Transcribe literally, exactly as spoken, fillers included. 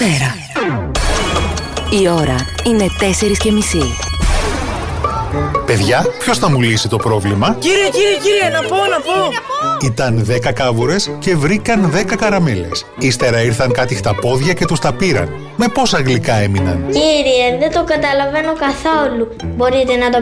Πέρα. Η ώρα είναι τέσσερις και μισή. Παιδιά, ποιος θα μου λύσει το πρόβλημα? Κύριε, κύριε, κύριε, να πω, να πω. Ήταν δέκα κάβουρες και βρήκαν δέκα καραμέλες. Ύστερα ήρθαν κάτι χταπόδια και τους τα πήραν. Με πόσα γλυκά έμειναν? Κύριε, δεν το καταλαβαίνω καθόλου. Μπορείτε να το